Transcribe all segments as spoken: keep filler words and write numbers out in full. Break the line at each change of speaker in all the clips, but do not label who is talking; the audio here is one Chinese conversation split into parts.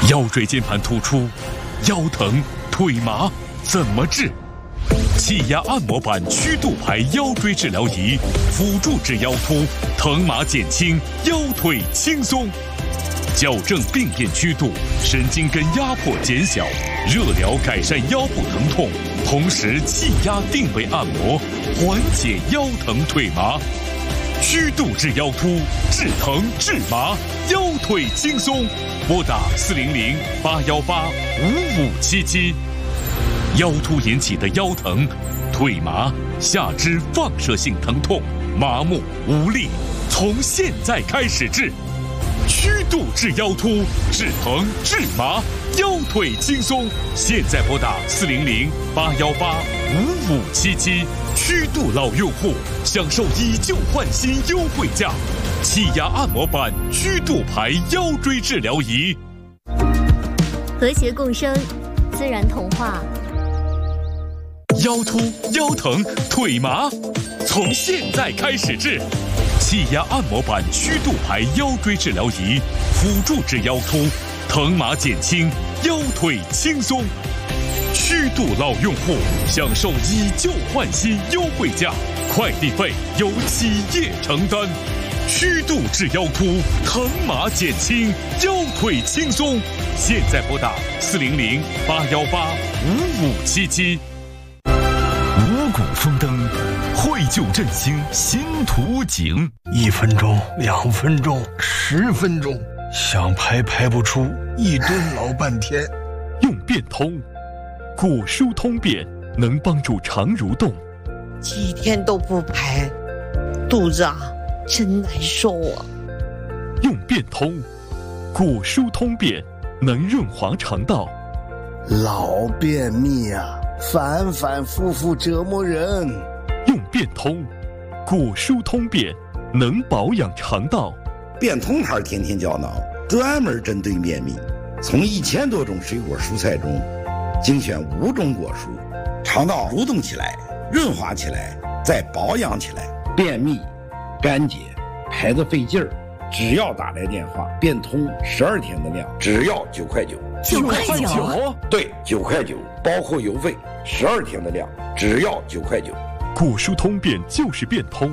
腰椎间盘突出、腰疼、腿麻怎么治？气压按摩板曲度牌腰椎治疗仪，辅助治腰突，疼麻减轻，腰腿轻松。矫正病变曲度，神经根压迫减小，热疗改善腰部疼痛，同时气压定位按摩，缓解腰疼腿麻。曲度治腰突，治疼治麻，腰腿轻松。拨打四零零八幺八五五七七。腰突引起的腰疼、腿麻、下肢放射性疼痛、麻木无力，从现在开始治。曲度治腰突，治疼治麻，腰腿轻松。现在拨打四零零八幺八五五七七。曲度老用户享受以旧换新优惠价，气压按摩板曲度牌腰椎治疗仪。
和谐共生，自然童话。
腰突、腰疼、腿麻，从现在开始治。气压按摩板曲度牌腰椎治疗仪，辅助治腰突，疼麻减轻，腰腿轻松。曲度老用户享受以旧换新优惠价，快递费由企业承担。曲度治腰突，疼麻减轻，腰腿轻松。现在拨打四零零八幺八五五七七。
五谷丰登，绘就振兴新图景。
一分钟、两分钟、十分钟，想排排不出，一蹲老半天。
用变通，果蔬通便能帮助肠蠕动。
几天都不排，肚子啊真难受啊。
用变通，果蔬通便能润滑肠道。
老便秘啊，反反复复折磨人。
用变通，果蔬通便能保养肠道。
变通牌天天胶囊专门针对便秘，从一千多种水果蔬菜中精选五种果蔬，肠道蠕动起来，润滑起来，再保养起来。便秘、干结、排得费劲儿，只要打来电话，变通十二天的量，只要九块九。
九块九？
对，九块九，包括邮费，十二天的量，只要九块九。
果蔬通便就是变通。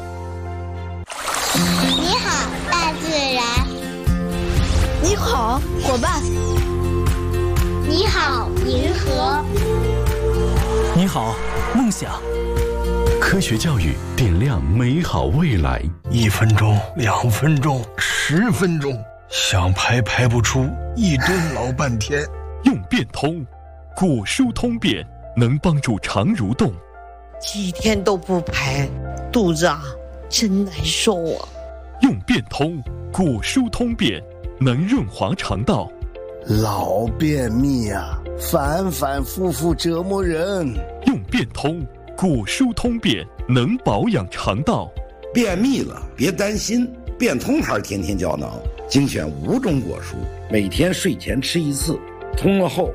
你好，大自然。
你好，伙伴。
你好，银河。
你好，梦想。
科学教育点亮美好未来。
一分钟、两分钟、十分钟，想排排不出，一蹲老半天。
用变通，果蔬通便能帮助肠蠕动。
几天都不排，肚子啊真难受啊。
用变通，果蔬通便能润滑肠道。
老便秘啊，反反复复折磨人。
用变通，果蔬通便能保养肠道。
便秘了别担心，变通牌天天胶囊精选五种果蔬，每天睡前吃一次，通了后